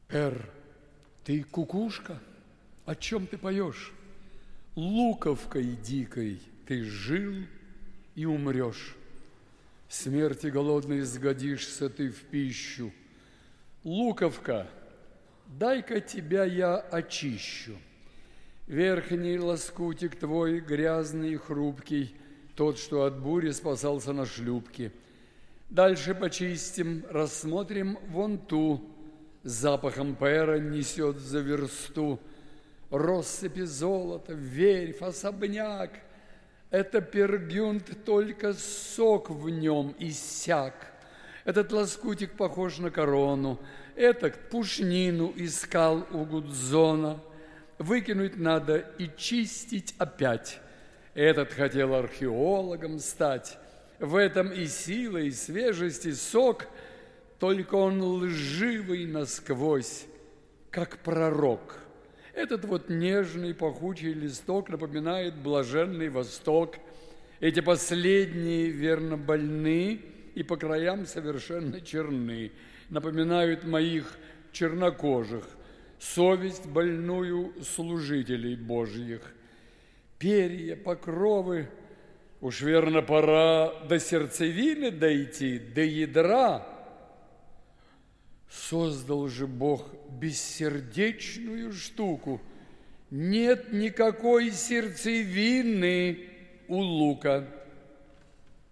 Ты кукушка? О чем ты поешь? Луковкой дикой ты жил и умрешь. Смерти голодной сгодишься ты в пищу. Луковка, дай-ка тебя я очищу. Верхний лоскутик твой грязный и хрупкий, тот, что от бури спасался на шлюпке. Дальше почистим, рассмотрим вон ту, запахом пера несет за версту. Россыпи золота, верфь, особняк. Это пергюнт, только сок в нем иссяк. Этот лоскутик похож на корону, этот пушнину искал у Гудзона. Выкинуть надо и чистить опять. Этот хотел археологом стать. В этом и сила, и свежесть, и сок, только он лживый насквозь, как пророк. Этот вот нежный пахучий листок напоминает блаженный Восток. Эти последние верно больны и по краям совершенно черны, напоминают моих чернокожих, совесть больную служителей Божьих. Перья, покровы, уж верно пора до сердцевины дойти, до ядра. Создал же Бог бессердечную штуку. Нет никакой сердцевины у лука.